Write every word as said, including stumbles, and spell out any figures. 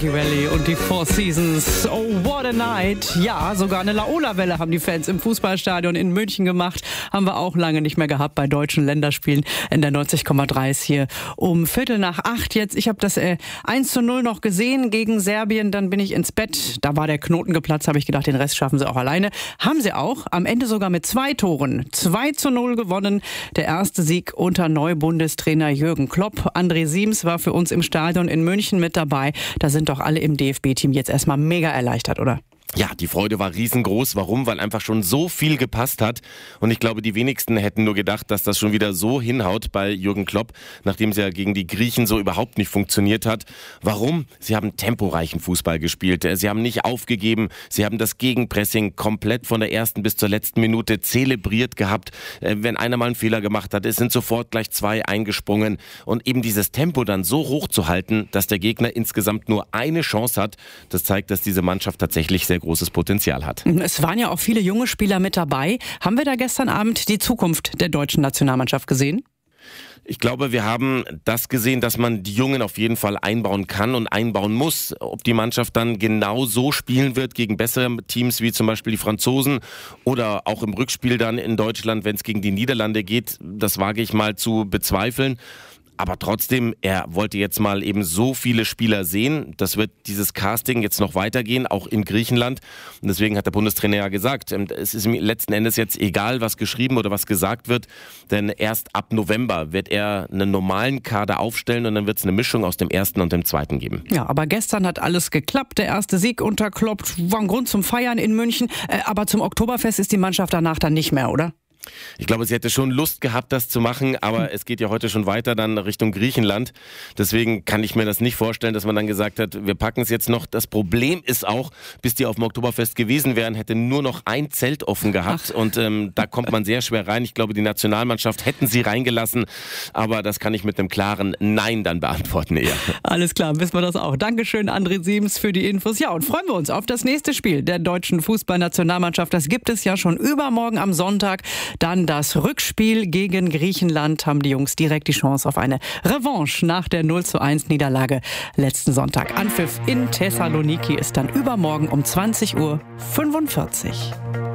Frankie Valli und die Four Seasons. Oh, what a night. Ja, sogar eine Laola-Welle haben die Fans im Fußballstadion in München gemacht. Haben wir auch lange nicht mehr gehabt bei deutschen Länderspielen. In der neunzig Komma drei ist hier um Viertel nach acht jetzt. Ich habe das äh, eins zu null noch gesehen gegen Serbien. Dann bin ich ins Bett. Da war der Knoten geplatzt. Habe ich gedacht, den Rest schaffen sie auch alleine. Haben sie auch. Am Ende sogar mit zwei Toren. zwei zu null gewonnen. Der erste Sieg unter Neubundestrainer Jürgen Klopp. André Siems war für uns im Stadion in München mit dabei. Da sind doch alle im D F B-Team jetzt erstmal mega erleichtert, oder? Ja, die Freude war riesengroß. Warum? Weil einfach schon so viel gepasst hat. Und ich glaube, die wenigsten hätten nur gedacht, dass das schon wieder so hinhaut bei Jürgen Klopp, nachdem es ja gegen die Griechen so überhaupt nicht funktioniert hat. Warum? Sie haben temporeichen Fußball gespielt. Sie haben nicht aufgegeben. Sie haben das Gegenpressing komplett von der ersten bis zur letzten Minute zelebriert gehabt. Wenn einer mal einen Fehler gemacht hat, es sind sofort gleich zwei eingesprungen. Und eben dieses Tempo dann so hoch zu halten, dass der Gegner insgesamt nur eine Chance hat, das zeigt, dass diese Mannschaft tatsächlich sehr großes Potenzial hat. Es waren ja auch viele junge Spieler mit dabei. Haben wir da gestern Abend die Zukunft der deutschen Nationalmannschaft gesehen? Ich glaube, wir haben das gesehen, dass man die Jungen auf jeden Fall einbauen kann und einbauen muss. Ob die Mannschaft dann genau so spielen wird gegen bessere Teams wie zum Beispiel die Franzosen oder auch im Rückspiel dann in Deutschland, wenn es gegen die Niederlande geht, das wage ich mal zu bezweifeln. Aber trotzdem, er wollte jetzt mal eben so viele Spieler sehen. Das wird dieses Casting jetzt noch weitergehen, auch in Griechenland. Und deswegen hat der Bundestrainer ja gesagt, es ist letzten Endes jetzt egal, was geschrieben oder was gesagt wird. Denn erst ab November wird er einen normalen Kader aufstellen und dann wird es eine Mischung aus dem ersten und dem zweiten geben. Ja, aber gestern hat alles geklappt. Der erste Sieg unter Klopp war ein Grund zum Feiern in München. Aber zum Oktoberfest ist die Mannschaft danach dann nicht mehr, oder? Ich glaube, sie hätte schon Lust gehabt, das zu machen, aber es geht ja heute schon weiter dann Richtung Griechenland. Deswegen kann ich mir das nicht vorstellen, dass man dann gesagt hat, wir packen es jetzt noch. Das Problem ist auch, bis die auf dem Oktoberfest gewesen wären, hätte nur noch ein Zelt offen gehabt. Ach. Und ähm, da kommt man sehr schwer rein. Ich glaube, die Nationalmannschaft hätten sie reingelassen, aber das kann ich mit einem klaren Nein dann beantworten eher. Alles klar, wissen wir das auch. Dankeschön, André Siems, für die Infos. Ja, und freuen wir uns auf das nächste Spiel der deutschen Fußballnationalmannschaft. Das gibt es ja schon übermorgen am Sonntag. Dann das Rückspiel gegen Griechenland, haben die Jungs direkt die Chance auf eine Revanche nach der null zu eins Niederlage letzten Sonntag. Anpfiff in Thessaloniki ist dann übermorgen um zwanzig Uhr fünfundvierzig.